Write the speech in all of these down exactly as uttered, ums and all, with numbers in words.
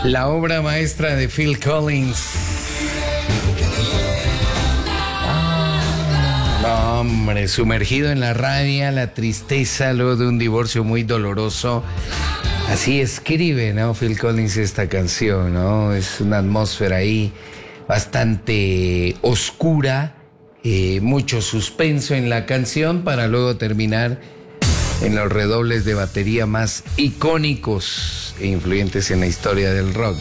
La obra maestra de Phil Collins. No, hombre, sumergido en la rabia, la tristeza, luego de un divorcio muy doloroso. Así escribe, ¿no? Phil Collins esta canción, ¿no? Es una atmósfera ahí bastante oscura, eh, mucho suspenso en la canción para luego terminar en los redobles de batería más icónicos e influyentes en la historia del rock,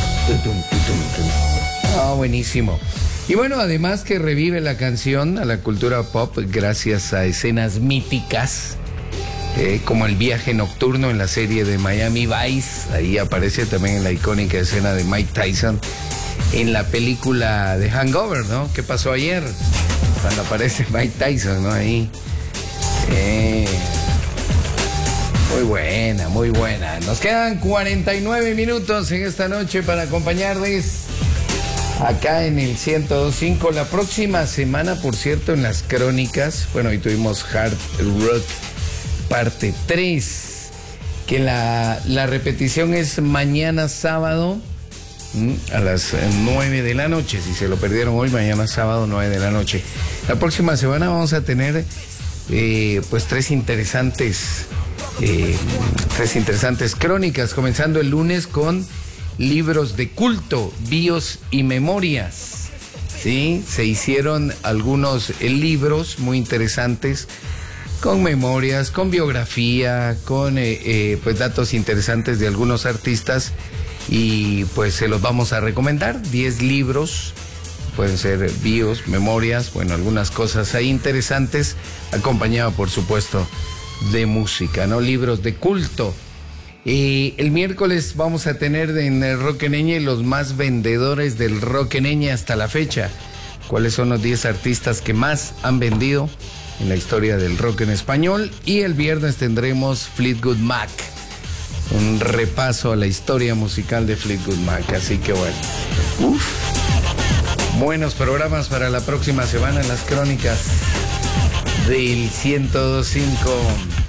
¿no? Ah, buenísimo. Y bueno, además que revive la canción a la cultura pop gracias a escenas míticas, eh, como el viaje nocturno en la serie de Miami Vice. Ahí aparece también la icónica escena de Mike Tyson en la película de Hangover, ¿no? ¿Qué pasó ayer? Cuando aparece Mike Tyson, ¿no? Ahí. Eh... Muy buena, muy buena. Nos quedan cuarenta y nueve minutos en esta noche para acompañarles acá en el ciento dos punto cinco. La próxima semana, por cierto, en las crónicas, bueno, hoy tuvimos Hard Rock parte tres, que la, la repetición es mañana sábado a las nueve de la noche. Si se lo perdieron hoy, mañana sábado nueve de la noche. La próxima semana vamos a tener eh, pues tres interesantes Eh, tres interesantes crónicas, comenzando el lunes con libros de culto, bios y memorias. Sí, se hicieron algunos eh, libros muy interesantes con memorias, con biografía, con eh, eh, pues datos interesantes de algunos artistas, y pues se los vamos a recomendar. diez libros, pueden ser bios, memorias, bueno, algunas cosas ahí interesantes, acompañado por supuesto de música, ¿no? Libros de culto. Y el miércoles vamos a tener en el Rock en Eñe los más vendedores del Rock en Eñe hasta la fecha. ¿Cuáles son los diez artistas que más han vendido en la historia del rock en español? Y el viernes tendremos Fleetwood Mac, un repaso a la historia musical de Fleetwood Mac. Así que bueno, uf, buenos programas para la próxima semana en las crónicas del ciento dos punto cinco.